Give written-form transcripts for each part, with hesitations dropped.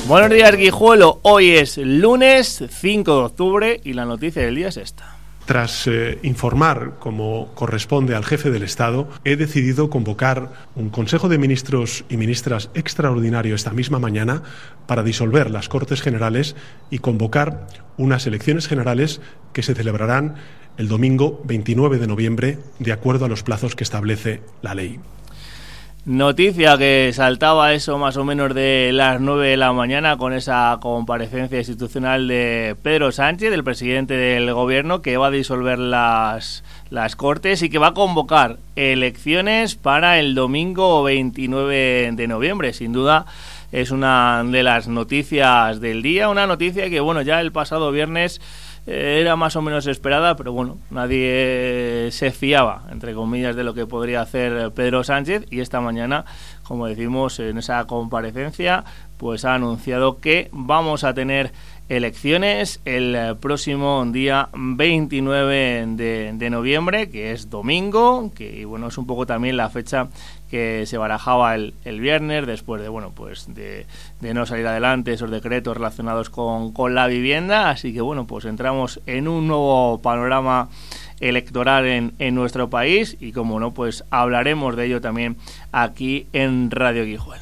Buenos días, Guijuelo. Hoy es lunes 5 de octubre y la noticia del día es esta. Tras informar, como corresponde al jefe del Estado, he decidido convocar un Consejo de Ministros y Ministras extraordinario esta misma mañana para disolver las Cortes Generales y convocar unas elecciones generales que se celebrarán el domingo 29 de noviembre, de acuerdo a los plazos que establece la ley. Noticia que saltaba eso más o menos de las 9 de la mañana con esa comparecencia institucional de Pedro Sánchez, el presidente del gobierno, que va a disolver las Cortes y que va a convocar elecciones para el domingo 29 de noviembre. Sin duda es una de las noticias del día, una noticia que bueno, ya el pasado viernes era más o menos esperada, pero bueno, nadie se fiaba, entre comillas, de lo que podría hacer Pedro Sánchez, y esta mañana, como decimos en esa comparecencia, pues ha anunciado que vamos a tener elecciones el próximo día 29 de noviembre, que es domingo, que bueno, es un poco también la fecha que se barajaba el viernes, después de bueno, pues de no salir adelante esos decretos relacionados con la vivienda. Así que bueno, pues entramos en un nuevo panorama electoral en nuestro país y como no, pues hablaremos de ello también aquí en Radio Guijuelo.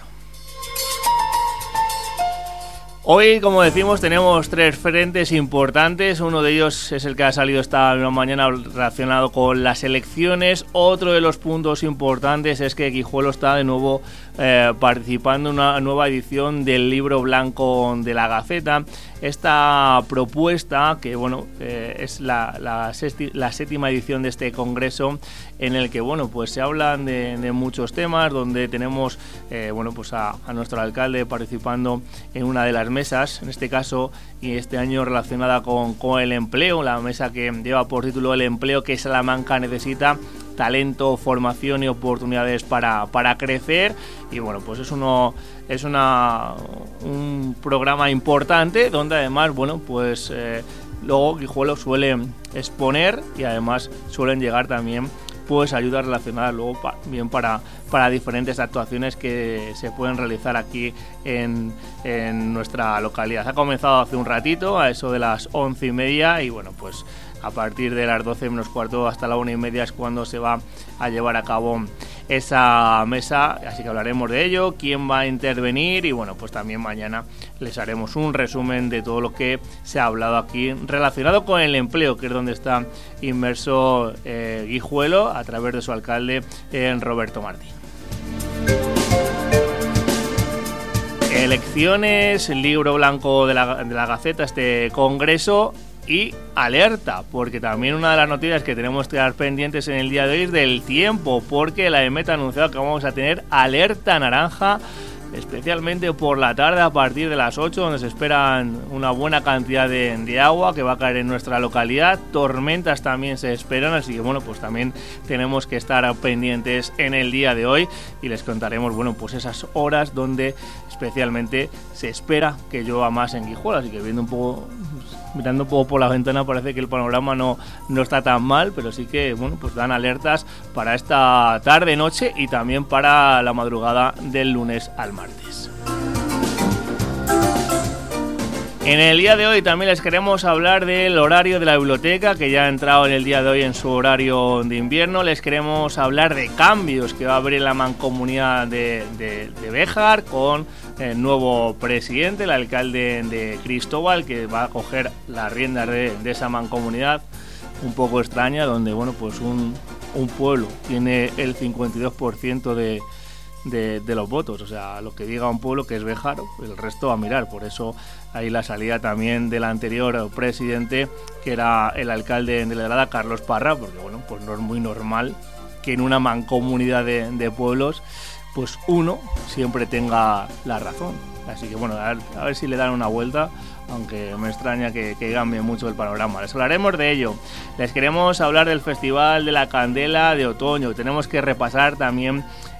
Hoy, como decimos, tenemos tres frentes importantes. Uno de ellos es el que ha salido esta mañana relacionado con las elecciones. Otro de los puntos importantes es que Guijuelo está de nuevo participando en una nueva edición del libro blanco de la Gaceta. Esta propuesta, que bueno, es la séptima edición de este congreso, en el que bueno, pues se hablan de muchos temas, donde tenemos bueno, pues a nuestro alcalde participando en una de las mesas, en este caso y este año relacionada con el empleo, la mesa que lleva por título El empleo que Salamanca necesita: talento, formación y oportunidades para crecer. Y bueno, pues es un programa importante donde además, bueno, pues luego Guijuelo suele exponer y además suelen llegar también pues ayudas relacionadas luego bien para diferentes actuaciones que se pueden realizar aquí en nuestra localidad. Ha comenzado hace un ratito, a eso de las 11:30, y bueno, pues a partir de las 12 menos cuarto hasta la 1:30 es cuando se va a llevar a cabo esa mesa, así que hablaremos de ello, quién va a intervenir y bueno, pues también mañana les haremos un resumen de todo lo que se ha hablado aquí relacionado con el empleo, que es donde está inmerso Guijuelo a través de su alcalde Roberto Martín. Elecciones, el libro blanco de la Gaceta, este congreso. Y alerta, porque también una de las noticias que tenemos que estar pendientes en el día de hoy es del tiempo, porque la EMET ha anunciado que vamos a tener alerta naranja, especialmente por la tarde a partir de las 8, donde se esperan una buena cantidad de agua que va a caer en nuestra localidad. Tormentas también se esperan, así que bueno, pues también tenemos que estar pendientes en el día de hoy y les contaremos, bueno, pues esas horas donde especialmente se espera que llueva más en Guijuelo, así que mirando un poco por la ventana parece que el panorama no está tan mal, pero sí que bueno, pues dan alertas para esta tarde, noche y también para la madrugada del lunes al martes. En el día de hoy también les queremos hablar del horario de la biblioteca, que ya ha entrado en el día de hoy en su horario de invierno. Les queremos hablar de cambios que va a haber en la mancomunidad de Béjar, con el nuevo presidente, el alcalde de Cristóbal, que va a coger las riendas de esa mancomunidad un poco extraña, donde bueno, pues un pueblo tiene el 52% de los votos, o sea, lo que diga un pueblo que es Béjar, el resto a mirar. Por eso hay la salida también del anterior presidente, que era el alcalde de Legrada, Carlos Parra, porque bueno, pues no es muy normal que en una mancomunidad de pueblos pues uno siempre tenga la razón. Así que bueno, a ver si le dan una vuelta, aunque me extraña que cambie mucho el panorama. Les hablaremos de ello. Les queremos hablar del Festival de la Candela de otoño. Tenemos que repasar también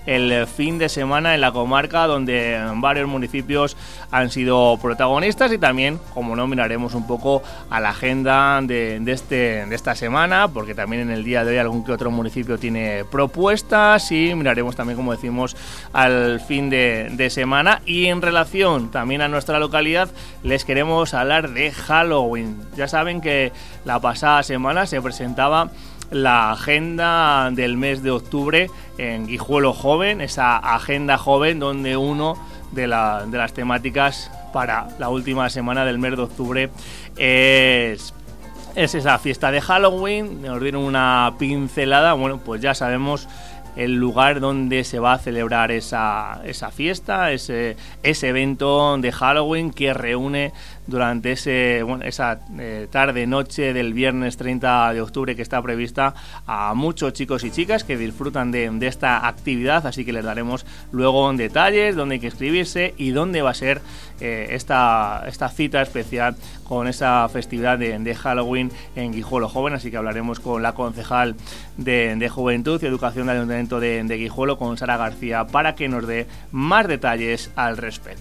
el fin de semana en la comarca, donde varios municipios han sido protagonistas, y también, como no, miraremos un poco a la agenda de esta semana, porque también en el día de hoy algún que otro municipio tiene propuestas, y miraremos también, como decimos, al fin de semana. Y en relación también a nuestra localidad, les queremos hablar de Halloween. Ya saben que la pasada semana se presentaba la agenda del mes de octubre en Guijuelo Joven, esa agenda joven donde uno de las temáticas para la última semana del mes de octubre es esa fiesta de Halloween. Nos dieron una pincelada. Bueno, pues ya sabemos el lugar donde se va a celebrar esa fiesta, ese evento de Halloween que reúne durante esa tarde-noche del viernes 30 de octubre que está prevista a muchos chicos y chicas que disfrutan de esta actividad, así que les daremos luego detalles, dónde hay que inscribirse y dónde va a ser esta cita especial con esa festividad de Halloween en Guijuelo Joven. Así que hablaremos con la concejal de Juventud y Educación del Ayuntamiento de Guijuelo, con Sara García, para que nos dé más detalles al respecto.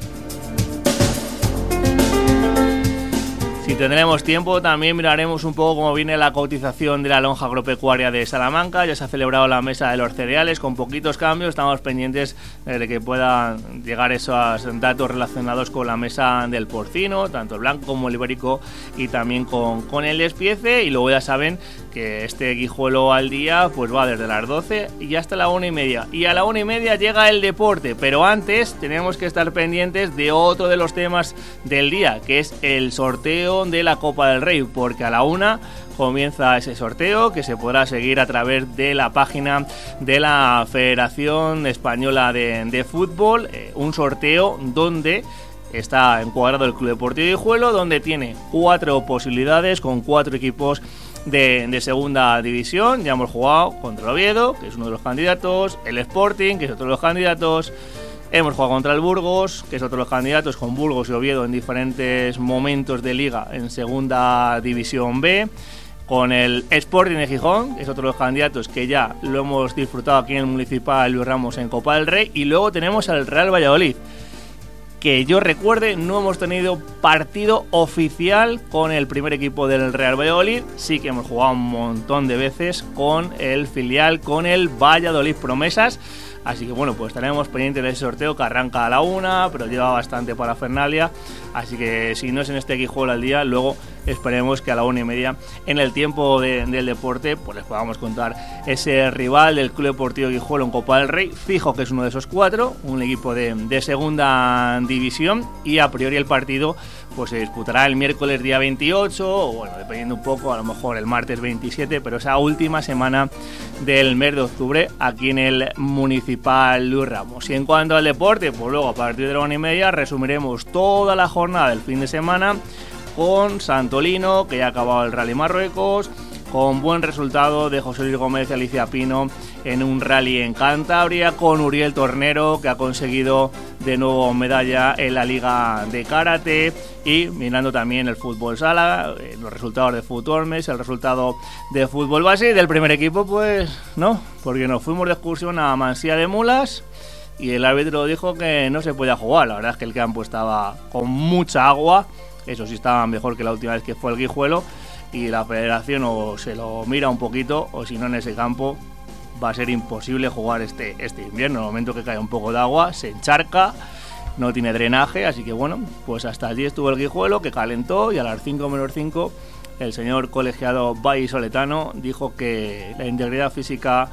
Si tendremos tiempo, también miraremos un poco cómo viene la cotización de la lonja agropecuaria de Salamanca. Ya se ha celebrado la mesa de los cereales con poquitos cambios. Estamos pendientes de que puedan llegar esos datos relacionados con la mesa del porcino, tanto el blanco como el ibérico, y también con el despiece. Y luego ya saben que este Guijuelo al día pues va desde las 12 y hasta la 1:30. Y a la 1:30 llega el deporte, pero antes tenemos que estar pendientes de otro de los temas del día, que es el sorteo de la Copa del Rey, porque a la 1 comienza ese sorteo que se podrá seguir a través de la página de la Federación Española de Fútbol, un sorteo donde está encuadrado el Club Deportivo Guijuelo, donde tiene 4 posibilidades con 4 equipos de segunda división. Ya hemos jugado contra el Oviedo, que es uno de los candidatos, el Sporting, que es otro de los candidatos. Hemos jugado contra el Burgos, que es otro de los candidatos, con Burgos y Oviedo en diferentes momentos de liga en segunda división B. Con el Sporting de Gijón, que es otro de los candidatos, que ya lo hemos disfrutado aquí en el Municipal Luis Ramos en Copa del Rey. Y luego tenemos al Real Valladolid, que yo recuerde no hemos tenido partido oficial con el primer equipo del Real Valladolid. Sí que hemos jugado un montón de veces con el filial, con el Valladolid Promesas. Así que bueno, pues estaremos pendientes de ese sorteo que arranca a la 1, pero lleva bastante parafernalia. Así que si no es en este Guijuelo al día, luego esperemos que a la 1:30 en el tiempo del deporte pues les podamos contar ese rival del Club Deportivo Guijuelo en Copa del Rey. Fijo que es uno de esos 4, un equipo de segunda división, y a priori el partido pues se disputará el miércoles día 28, o bueno, dependiendo un poco, a lo mejor el martes 27, pero esa última semana del mes de octubre aquí en el Municipal Luis Ramos. Y en cuanto al deporte, pues luego a partir de la 1:30 resumiremos toda la jornada del fin de semana con Santolino, que ya ha acabado el Rally Marruecos, con buen resultado de José Luis Gómez y Alicia Pino en un rally en Cantabria, con Uriel Tornero, que ha conseguido de nuevo medalla en la Liga de Karate, y mirando también el fútbol sala, los resultados de Futormes, el resultado de fútbol base. Y del primer equipo, pues no, porque nos fuimos de excursión a Mansía de Mulas y el árbitro dijo que no se podía jugar. La verdad es que el campo estaba con mucha agua, eso sí estaba mejor que la última vez que fue el Guijuelo, y la federación o se lo mira un poquito, o si no, en ese campo va a ser imposible jugar este invierno. En el momento que cae un poco de agua se encharca, no tiene drenaje. Así que bueno, pues hasta allí estuvo el Guijuelo, que calentó, y a las 5 menos 5 el señor colegiado vallisoletano dijo que la integridad física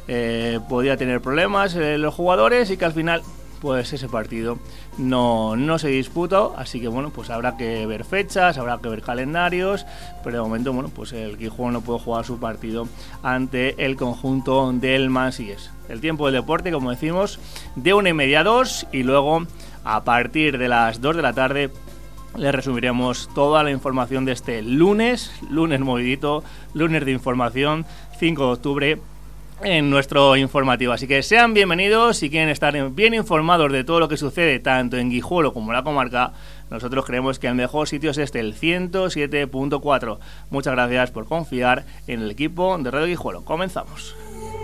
podía tener problemas los jugadores, y que al final pues ese partido no se disputó. Así que bueno, pues habrá que ver fechas, habrá que ver calendarios, pero de momento bueno, pues el Guijuelo no puede jugar su partido ante el conjunto del Mansíes. El tiempo del deporte, como decimos, de 1:30 a 2, y luego a partir de las 2 de la tarde les resumiremos toda la información de este lunes movidito, lunes de información, 5 de octubre, en nuestro informativo. Así que sean bienvenidos. Si quieren estar bien informados de todo lo que sucede tanto en Guijuelo como en la comarca, nosotros creemos que el mejor sitio es el 107.4. Muchas gracias por confiar en el equipo de Radio Guijuelo. Comenzamos.